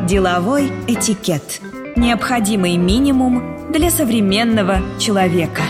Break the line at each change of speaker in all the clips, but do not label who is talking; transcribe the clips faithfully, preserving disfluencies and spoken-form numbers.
Деловой этикет. Необходимый минимум для современного человека.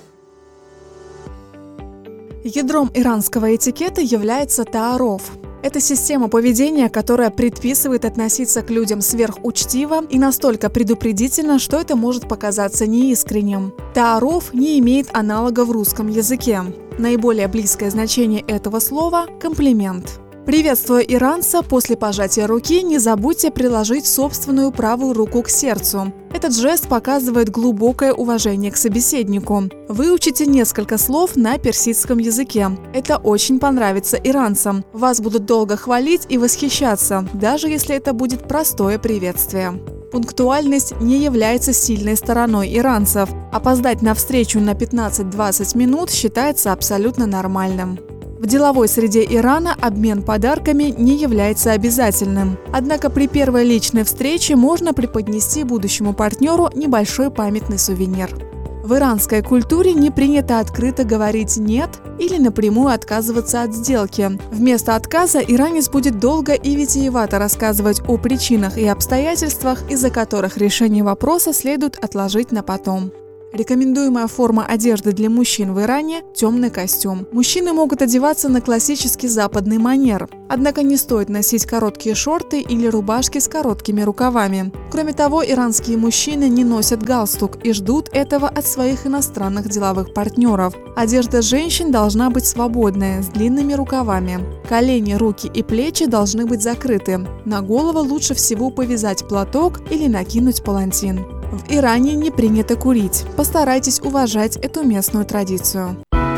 Ядром иранского этикета является тааруф. Это система поведения, которая предписывает относиться к людям сверхучтиво и настолько предупредительно, что это может показаться неискренним. Тааруф не имеет аналога в русском языке. Наиболее близкое значение этого слова – комплимент. Приветствуя иранца, после пожатия руки не забудьте приложить собственную правую руку к сердцу. Этот жест показывает глубокое уважение к собеседнику. Выучите несколько слов на персидском языке. Это очень понравится иранцам. Вас будут долго хвалить и восхищаться, даже если это будет простое приветствие. Пунктуальность не является сильной стороной иранцев. Опоздать на встречу на пятнадцать-двадцать минут считается абсолютно нормальным. В деловой среде Ирана обмен подарками не является обязательным. Однако при первой личной встрече можно преподнести будущему партнеру небольшой памятный сувенир. В иранской культуре не принято открыто говорить «нет» или напрямую отказываться от сделки. Вместо отказа иранец будет долго и витиевато рассказывать о причинах и обстоятельствах, из-за которых решение вопроса следует отложить на потом. Рекомендуемая форма одежды для мужчин в Иране – темный костюм. Мужчины могут одеваться на классический западный манер. Однако не стоит носить короткие шорты или рубашки с короткими рукавами. Кроме того, иранские мужчины не носят галстук и ждут этого от своих иностранных деловых партнеров. Одежда женщин должна быть свободная, с длинными рукавами. Колени, руки и плечи должны быть закрыты. На голову лучше всего повязать платок или накинуть палантин. В Иране не принято курить. Постарайтесь уважать эту местную традицию.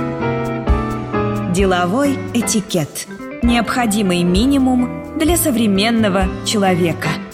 Деловой этикет. Необходимый минимум для современного человека.